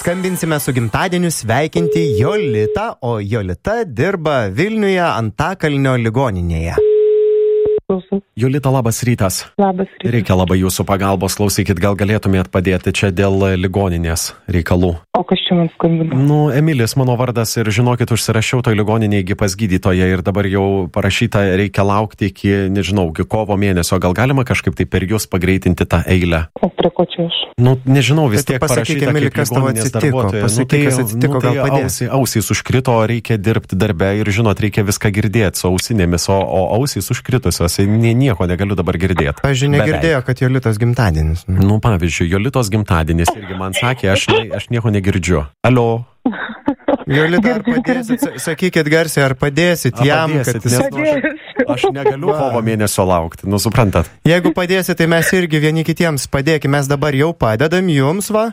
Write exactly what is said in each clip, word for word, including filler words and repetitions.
Skambinsime su gimtadieniu sveikinti Jolitą, o Jolita dirba Vilniuje Antakalnio ligoninėje. Jolita, labas rytas. Labas rytas. Reikia labai jūsų pagalbos, klausykit, gal galėtumėt padėti čia dėl ligoninės reikalų. O kas čia man skambina? Nu, Emilis mano vardas ir žinokit, užsirašiau toj ligoninėje pas gydytoją ir dabar jau parašyta, reikia laukti iki, nežinau, iki kovo mėnesio. Gal galima kažkaip tai per jūs pagreitinti tą eilę? O prie ko čia aš? Nu, nežinau, vis Tai tu tiek pasakyk, parašyta Emili, kaip kas tau ligoninės atsitiko. darbuotoja. Pasakyk, Nu, kas atsitiko, nu, tai gal padės. ausį, ausys užkrito, reikia dirbti darbe ir žinot, reikia viską girdėti su ausinėmis, o, o ausys užkritusios, nie, nieko negaliu dabar girdėti. Pavyzdžiui, negirdėjo, kad Jolitos gimtadienis. Nu, pavyzdžiui, Jolitos gimtadienis irgi man sakė, aš, ne, aš nieko negirdžiu. Alio. Jolita, ar padėsit, sakykit garsiai, ar padėsit A, jam, padėsit, kad jis... nes, nu, aš, aš negaliu kovo mėnesio laukti, nu suprantat. Jeigu padėsit, tai mes irgi vieni kitiems padėkime, mes dabar jau padedam jums, va.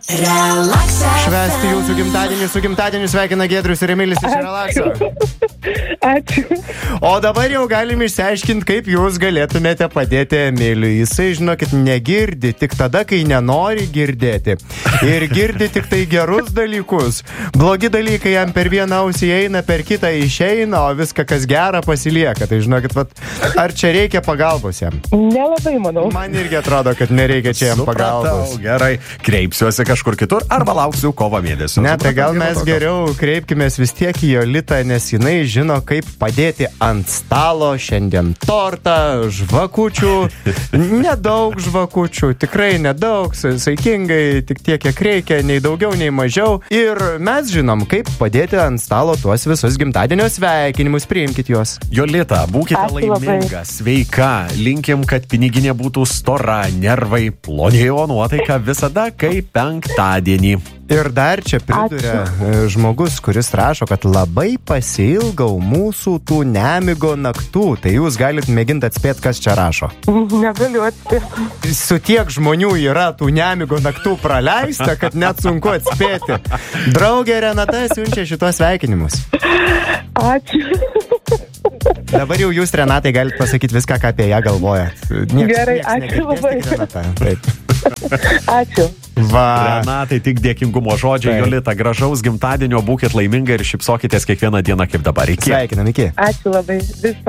Švęsti jūsų gimtadienį, su gimtadieniu sveikina Giedrius ir Emilis iš Relaxo. Ačiū. O dabar jau galim išsiaiškinti, kaip jūs galėtumėte padėti Emiliui. Jisai, žinokit, negirdi tik tada, kai nenori girdėti. Ir girdi tik tai gerus dalykus. Blogi dalykai jam per vieną ausį eina, per kitą išeina, o viską, kas gera, pasilieka. Tai žinokit, vat, ar čia reikia pagalbos jam? Nelabai, manau. Man irgi atrodo, kad nereikia čia jam pagalbos. Supratau, gerai. Kreipsiuosi kažkur kitur arba lauksiu kovo mėnesio. Ne, tai gal Supratau, mes nieko geriau kreipkimės vis tiek į Jolitą, nes jinai žino, kaip padėti ant stalo šiandien tortą, žvakučių, nedaug žvakučių, tikrai nedaug, saikingai, tik tiek, kiek reikia, nei daugiau, nei mažiau. Ir mes žinom, kaip padėti ant stalo tuos visus gimtadienio sveikinimus, priimkit juos. Jolita, būkite Ačiū labai. laiminga, sveika, linkim, kad piniginė būtų stora, nervai plonėjo, o nuotaika visada kaip penktadienį. Ir dar čia priduria e, žmogus, kuris rašo, kad labai pasiilgau mūsų tų nemigo naktų. Tai jūs galit mėginti atspėti, kas čia rašo. Negaliu atspėti. Su tiek žmonių yra tų nemigo naktų praleista, kad net sunku atspėti. Draugė Renata siunčia šitos sveikinimus. Ačiū. Dabar jau jūs, Renatai, galite pasakyti viską, ką apie ją galvojat. Nieks, Gerai, nieks ačiū negirdės, labai. tik Renata. Taip. Ačiū. Va. Renatai, tik dėkingumo žodžiai, Taip. Jolita, gražaus gimtadienio, būkit laiminga ir šypsokitės kiekvieną dieną kaip dabar. Iki. Sveikinam, iki. Ačiū labai. Viso.